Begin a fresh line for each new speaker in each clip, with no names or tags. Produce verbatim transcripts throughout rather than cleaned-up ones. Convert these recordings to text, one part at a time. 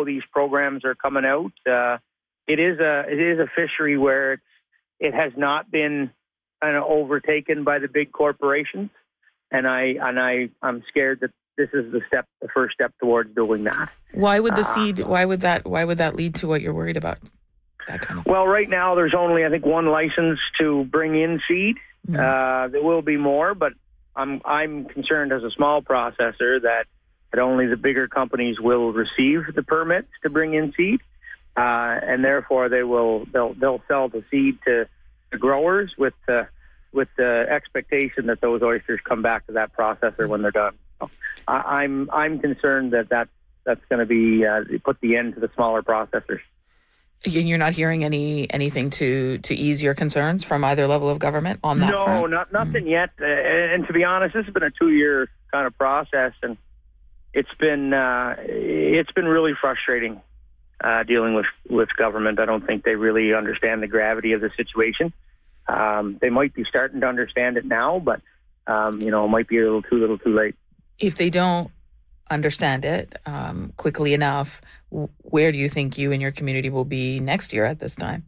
these programs are coming out. Uh, it is a it is a fishery where it's, it has not been kind of overtaken by the big corporations, and I and I I'm scared that this is the step, the first step towards doing that.
Why would the
uh,
seed? Why would that? Why would that lead to what you're worried about? That kind of.
Well, right now there's only I think one license to bring in seed. Mm-hmm. Uh, there will be more, but I'm I'm concerned as a small processor that that only the bigger companies will receive the permits to bring in seed, uh, and therefore they will they'll they'll sell the seed to the growers with the with the expectation that those oysters come back to that processor when they're done. So I, I'm I'm concerned that that that's going to be uh, put the end to the smaller processors.
And you're not hearing any anything to, to ease your concerns from either level of government on that
no,
front?
No, not nothing mm. yet. Uh, and to be honest, this has been a two-year kind of process, and it's been uh, it's been really frustrating uh, dealing with, with government. I don't think they really understand the gravity of the situation. Um, they might be starting to understand it now, but um, you know, it might be a little too little too late.
If they don't understand it um, quickly enough, where do you think you and your community will be next year at this time?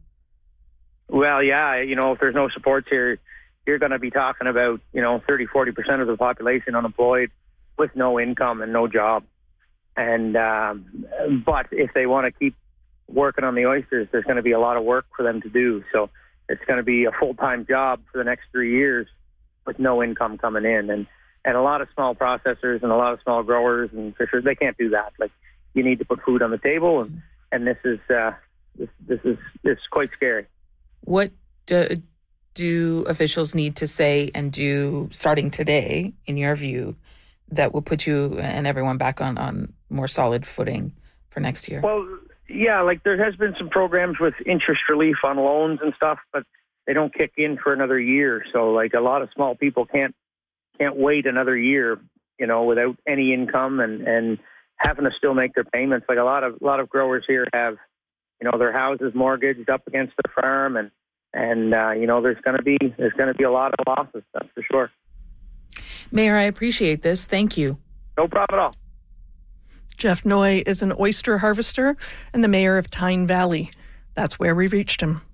Well, yeah, you know, if there's no supports here, you're going to be talking about, you know, thirty, forty percent of the population unemployed with no income and no job. And, um, but if they want to keep working on the oysters, there's going to be a lot of work for them to do. So it's going to be a full-time job for the next three years with no income coming in. And, And a lot of small processors and a lot of small growers and fishers, they can't do that. Like, you need to put food on the table, and, and this is uh, this this is this is quite scary.
What do, do officials need to say and do starting today, in your view, that will put you and everyone back on, on more solid footing for next year?
Well, yeah, like there has been some programs with interest relief on loans and stuff, but they don't kick in for another year. So, like, a lot of small people can't. can't wait another year, you know, without any income and, and having to still make their payments. Like a lot of a lot of growers here have, you know, their houses mortgaged up against the farm, and and uh, you know, there's going to be there's going to be a lot of losses. That's for sure.
Mayor, I appreciate this. Thank you.
No problem at all.
Jeff Noy is an oyster harvester and the mayor of Tyne Valley. That's where we reached him.